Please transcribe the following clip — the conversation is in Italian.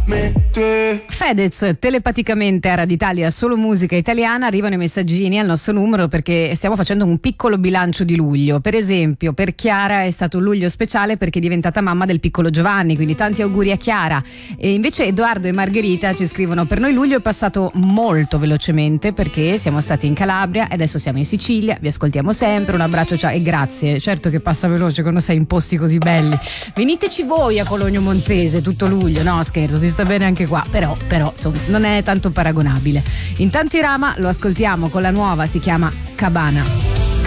Fedez, telepaticamente a Radio Italia, solo musica italiana, arrivano i messaggini al nostro numero perché stiamo facendo un piccolo bilancio di luglio. Per esempio, per Chiara è stato un luglio speciale perché è diventata mamma del piccolo Giovanni, quindi tanti auguri a Chiara. E invece Edoardo e Margherita ci scrivono: per noi luglio è passato molto velocemente perché siamo stati in Calabria e adesso siamo in Sicilia, vi ascoltiamo sempre, un abbraccio, ciao e grazie. Certo che passa veloce quando sei in posti così belli. Veniteci voi a Cologno Monzese tutto luglio, no scherzo, si sta bene anche qua, però insomma, non è tanto paragonabile. Intanto Irama lo ascoltiamo con la nuova, si chiama Cabana.